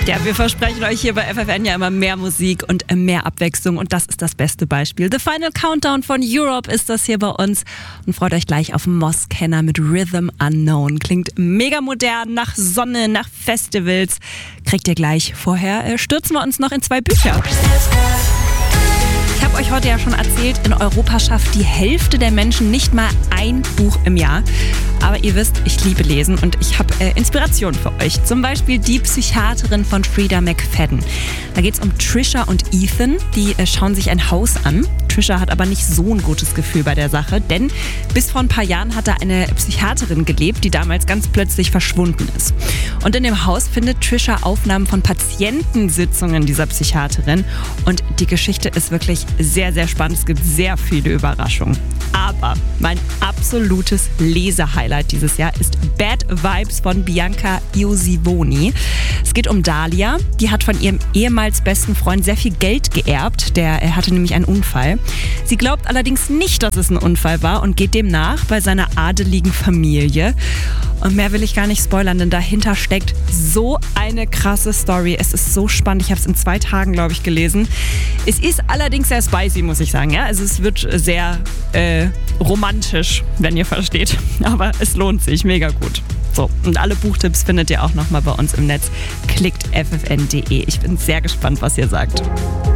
Ja, wir versprechen euch hier bei FFN ja immer mehr Musik und mehr Abwechslung und das ist das beste Beispiel. The Final Countdown von Europe ist das hier bei uns und freut euch gleich auf Moskenner mit Rhythm Unknown. Klingt mega modern, nach Sonne, nach Festivals. Kriegt ihr gleich. Vorher stürzen wir uns noch in 2 Bücher. Ich habe euch heute ja schon erzählt, in Europa schafft die Hälfte der Menschen nicht mal ein Buch im Jahr. Aber ihr wisst, ich liebe Lesen und ich habe Inspiration für euch. Zum Beispiel Die Psychiaterin von Frida McFadden. Da geht es um Trisha und Ethan, die schauen sich ein Haus an. Trisha hat aber nicht so ein gutes Gefühl bei der Sache, denn bis vor ein paar Jahren hat da eine Psychiaterin gelebt, die damals ganz plötzlich verschwunden ist. Und in dem Haus findet Trisha Aufnahmen von Patientensitzungen dieser Psychiaterin und die Geschichte ist wirklich sehr, sehr spannend. Es gibt sehr viele Überraschungen. Aber mein absolutes Lesehighlight dieses Jahr ist Bad Vibes von Bianca Iosivoni. Es geht um Dalia. Die hat von ihrem ehemals besten Freund sehr viel Geld geerbt. Er hatte nämlich einen Unfall. Sie glaubt allerdings nicht, dass es ein Unfall war und geht dem nach bei seiner adeligen Familie. Und mehr will ich gar nicht spoilern, denn dahinter steckt so eine krasse Story. Es ist so spannend. Ich habe es in 2 Tagen, glaube ich, gelesen. Es ist allerdings sehr spicy, muss ich sagen. Ja? Also es wird sehr romantisch, wenn ihr versteht. Aber es lohnt sich. Mega gut. So, und alle Buchtipps findet ihr auch nochmal bei uns im Netz. Klickt ffn.de. Ich bin sehr gespannt, was ihr sagt.